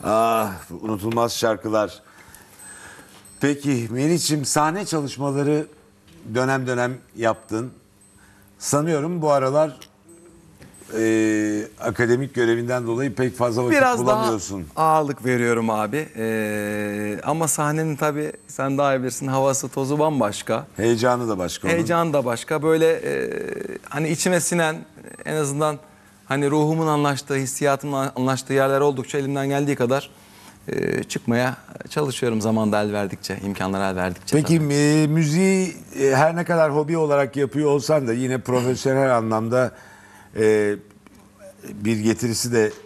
Ah, unutulmaz şarkılar. Peki Melih'ciğim, sahne çalışmaları dönem dönem yaptın. Sanıyorum bu aralar akademik görevinden dolayı pek fazla vakit Biraz daha bulamıyorsun. ağırlık veriyorum abi. Ama sahnenin tabii sen daha iyi bilirsin, havası tozu bambaşka. Heyecanı da başka onun. Heyecan da başka. Böyle hani içime sinen, en azından hani ruhumun anlaştığı, hissiyatımın anlaştığı yerler oldukça elimden geldiği kadar çıkmaya çalışıyorum zaman da el verdikçe, imkanlar el verdikçe. Peki tabii. müziği her ne kadar hobi olarak yapıyor olsan da yine profesyonel anlamda bir getirisi de